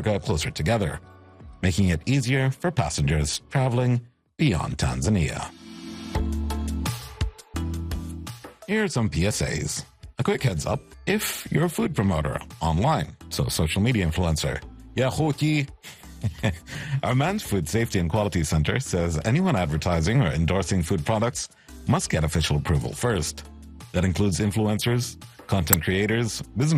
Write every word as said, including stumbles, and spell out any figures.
Africa closer together, making it easier for passengers traveling beyond Tanzania. Here are some P S As. A quick heads up if you're a food promoter online, so social media influencer. Yeah, Hoki. Oman's Food Safety and Quality Center says anyone advertising or endorsing food products must get official approval first. That includes influencers, content creators, business